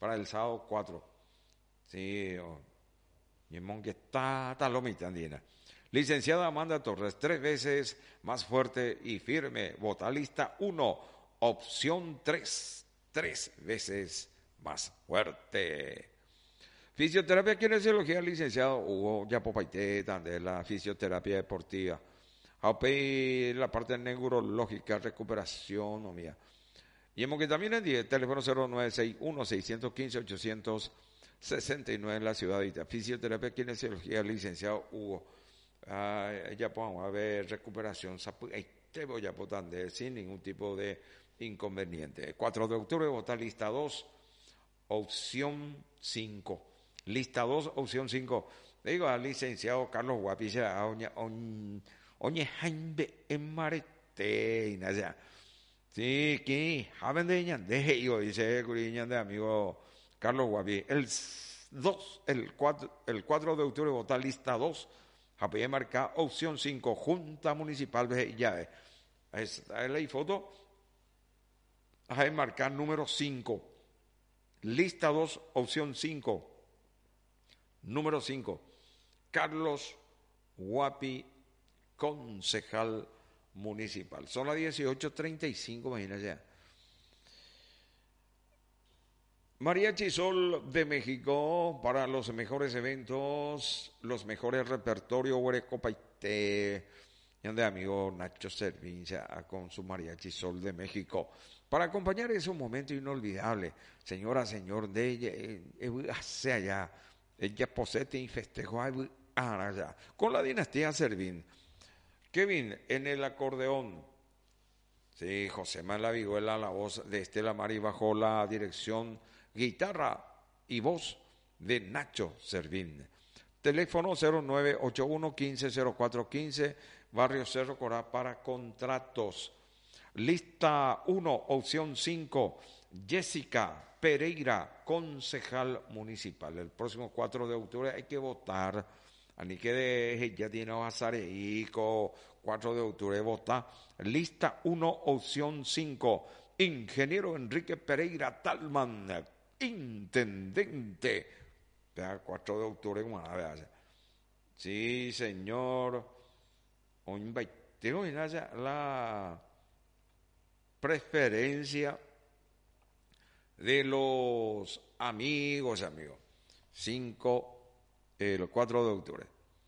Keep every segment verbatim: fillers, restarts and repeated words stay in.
para el sábado cuatro. Sí, y en que está, está lomita andina. Licenciada Amanda Torres, tres veces más fuerte y firme. Vocalista uno, opción tres, tres veces más fuerte. Fisioterapia, kinesiología, licenciado Hugo Yapopaité, de la fisioterapia deportiva. Aupei la parte neurológica, recuperación, o mía. Y en que también en diez, teléfono cero nueve seis uno, seis uno cinco, ocho seis nueve en la ciudad de Fisioterapia, kinesiología, licenciado Hugo. Ah, ya podemos a ver recuperación, te voy a votar sin ningún tipo de inconveniente. cuatro de octubre, votar lista dos, opción cinco. Lista dos, opción cinco. Digo al licenciado Carlos Guapilla, oña, oña, jaimbe en marete, ya. Sí, que, javen de ñande, yo dice, curiñan de amigo Carlos Guapi. El dos, el cuatro, el cuatro de octubre, votar lista dos. Japé marcar opción cinco, Junta Municipal de Llave. Esta es la foto. Japé marcar número cinco. Lista dos, opción cinco. Número cinco. Carlos Guapi, concejal municipal. Son las dieciocho treinta y cinco, imagínate ya. Mariachi Sol de México para los mejores eventos, los mejores repertorios, Huerecopaité, y ande amigo Nacho Servín con su Mariachi Sol de México. Para acompañar ese momento inolvidable, señora, señor, de ella, hacia allá, ella posete y festejó allá, con la dinastía Servín. Kevin en el acordeón. Sí, José Manuel La Vihuela, la voz de Estela Mari bajo la dirección guitarra y voz de Nacho Servín. Teléfono cero nueve ocho uno, quince cero cuatro quince, Barrio Cerro Corá para contratos. Lista uno, opción cinco, Jessica Pereira, concejal municipal. El próximo cuatro de octubre hay que votar. Ani que de ya tiene Bazareico, cuatro de octubre vota. Lista uno, opción cinco, Ingeniero Enrique Pereira Talman, intendente. cuatro de octubre, como la vea. Sí, señor. Tengo la preferencia de los amigos, amigos. cinco, el cuatro de octubre.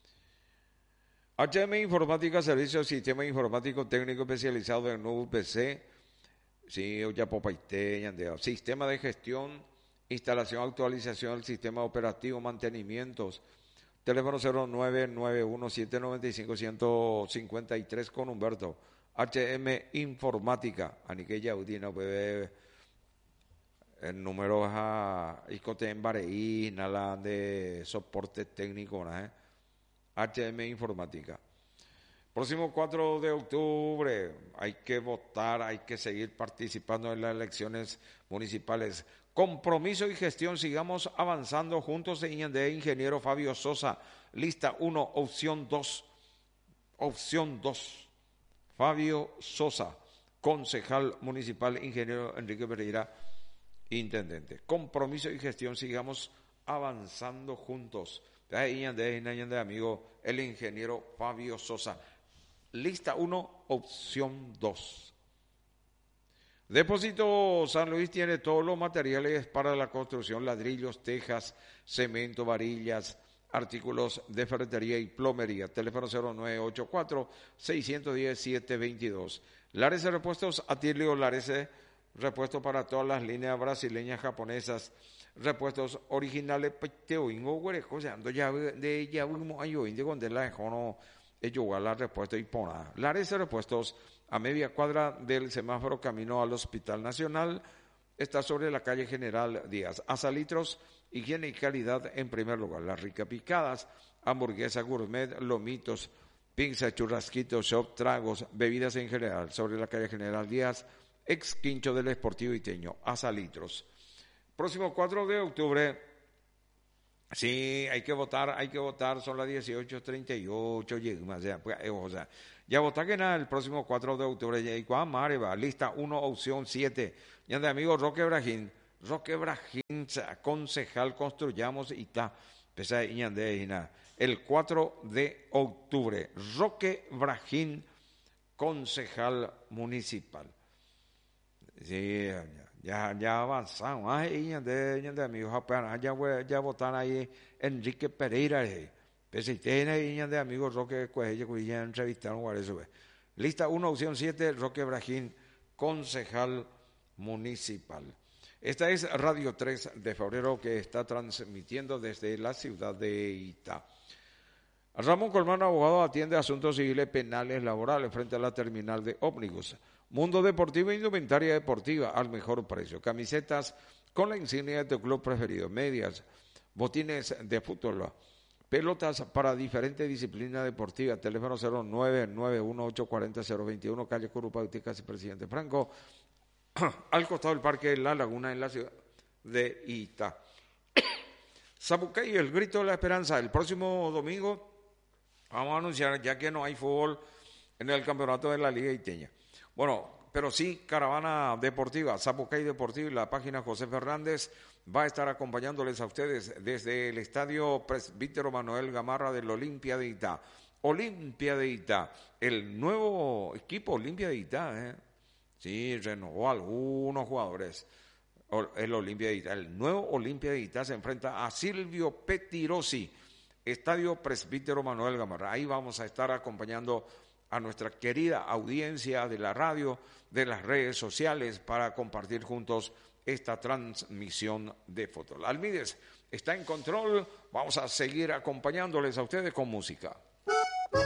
H M Informática, Servicio Sistema Informático Técnico Especializado en U P C. Sí, ya Popaité, sistema de gestión, instalación, actualización del sistema operativo, mantenimientos. Teléfono cero nueve nueve uno siete nueve cinco uno cinco tres con Humberto. H M Informática, Aniquella Udina, bebé. El número es a Icote en Bareí, nada de soporte técnico, ¿no? H M Informática. Próximo cuatro de octubre, hay que votar, hay que seguir participando en las elecciones municipales. Compromiso y gestión, sigamos avanzando juntos de ingeniero Fabio Sosa. Lista uno, opción dos. Opción dos. Fabio Sosa, concejal municipal, ingeniero Enrique Pereira, intendente. Compromiso y gestión, sigamos avanzando juntos. Ahí ande amigo el ingeniero Fabio Sosa. Lista uno, opción dos. Depósito San Luis tiene todos los materiales para la construcción: ladrillos, tejas, cemento, varillas, artículos de ferretería y plomería. Teléfono cero nueve ocho cuatro, seis uno cero, siete dos dos. Larese Repuestos, Atilio Larese, repuesto para todas las líneas brasileñas, japonesas, repuestos originales, peteo, ingo, güerejo, ya de ya vimos ayo, inde con de la ejono, ello la repuesto y pona. Larese Repuestos, a media cuadra del semáforo camino al Hospital Nacional, está sobre la calle General Díaz. Azalitros, higiene y calidad en primer lugar. Las ricas picadas, hamburguesa gourmet, lomitos, pizza, churrasquitos, shop, tragos, bebidas en general. Sobre la calle General Díaz, ex quincho del Esportivo Iteño. Azalitros. Próximo cuatro de octubre, sí, hay que votar, hay que votar, son las dieciocho treinta y ocho, o sea, o sea, ya votar que nada, el próximo cuatro de octubre, y Juan Mareva, lista uno, opción siete, ya de amigo Roque Brajín, Roque Brajín, concejal Construyamos Ita, pesa Iñandé, el cuatro de octubre. Roque Brajín, concejal municipal. Sí, ya, ya avanzamos. Ay, Iñandé, Iñandé, amigos, ya, ya votan ahí Enrique Pereira. Pese tiene Iñandé, amigos, Roque Cuello, que ya entrevistaron, eso. Lista uno, opción siete, Roque Brajín, concejal municipal. Esta es Radio tres de Febrero, que está transmitiendo desde la ciudad de Itá. Ramón Colmán, abogado, atiende asuntos civiles, penales, laborales frente a la terminal de ómnibus. Mundo Deportivo e indumentaria deportiva al mejor precio. Camisetas con la insignia de tu club preferido, medias, botines de fútbol, pelotas para diferentes disciplinas deportivas. Teléfono cero nueve nueve uno ocho cuatro cero cero dos uno, calle Curupauti, casi Presidente Franco, al costado del Parque La Laguna, en la ciudad de Itá. Sapucay, el grito de la esperanza. El próximo domingo vamos a anunciar, ya que no hay fútbol en el campeonato de la Liga Iteña. Bueno, pero sí, caravana deportiva, Sapucay Deportivo, la página José Fernández va a estar acompañándoles a ustedes desde el Estadio Presbítero Manuel Gamarra del Olimpia de Itá. Olimpia de Itá, el nuevo equipo Olimpia de Itá, ¿eh? Sí, renovó algunos jugadores. El Olimpia de Itá, el nuevo Olimpia de Itá se enfrenta a Silvio Petirosi, Estadio Presbítero Manuel Gamarra. Ahí vamos a estar acompañando a nuestra querida audiencia de la radio, de las redes sociales, para compartir juntos esta transmisión de fútbol. Almides está en control, vamos a seguir acompañándoles a ustedes con música.